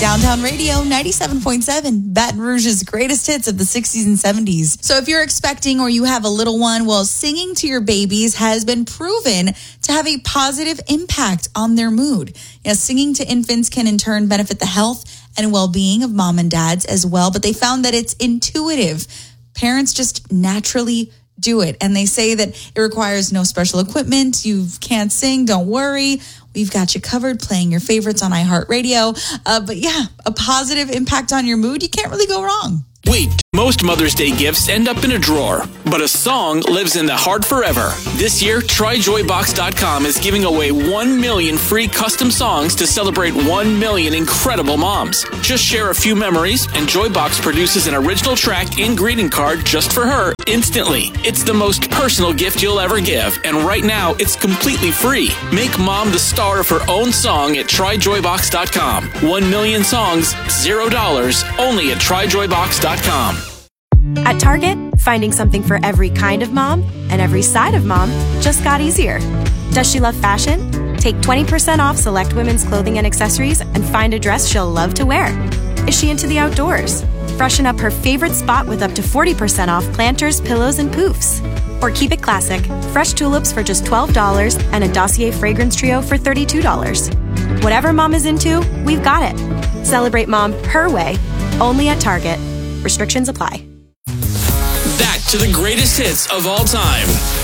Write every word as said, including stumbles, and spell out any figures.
Downtown Radio, ninety-seven point seven, Baton Rouge's greatest hits of the sixties and seventies. So if you're expecting or you have a little one, well, singing to your babies has been proven to have a positive impact on their mood. You know, singing to infants can in turn benefit the health and well-being of mom and dads as well, but they found that it's intuitive. Parents just naturally do it, and they say that it requires no special equipment. You can't sing, don't worry. We've got you covered, playing your favorites on iHeartRadio. Uh, but yeah, a positive impact on your mood. You can't really go wrong. Wait, most Mother's Day gifts end up in a drawer, but a song lives in the heart forever. This year, Try Joy Box dot com is giving away one million free custom songs to celebrate one million incredible moms. Just share a few memories, and Joybox produces an original track and greeting card just for her instantly. It's the most personal gift you'll ever give, and right now, it's completely free. Make mom the star of her own song at Try Joy Box dot com. One million songs, zero dollars, only at Try Joy Box dot com. At Target, finding something for every kind of mom and every side of mom just got easier. Does she love fashion? Take twenty percent off select women's clothing and accessories and find a dress she'll love to wear. Is she into the outdoors? Freshen up her favorite spot with up to forty percent off planters, pillows, and poofs. Or keep it classic, fresh tulips for just twelve dollars and a Dossier fragrance trio for thirty-two dollars. Whatever mom is into, we've got it. Celebrate mom her way, only at Target. Restrictions apply. Back to the greatest hits of all time.